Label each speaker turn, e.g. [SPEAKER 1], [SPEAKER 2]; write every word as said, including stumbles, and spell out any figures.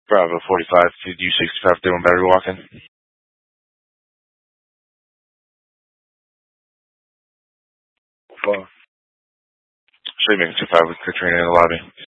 [SPEAKER 1] Bravo forty-five to U sixty-five, doing battery walking. Well, Streaming two five with Katrina in the lobby.